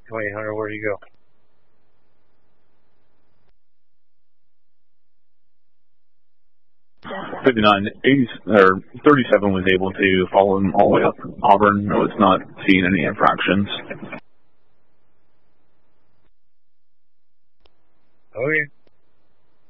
Wait, Hunter, where'd you go? 59, 80, or 37 was able to follow him all the way up Auburn. Was not seeing any infractions.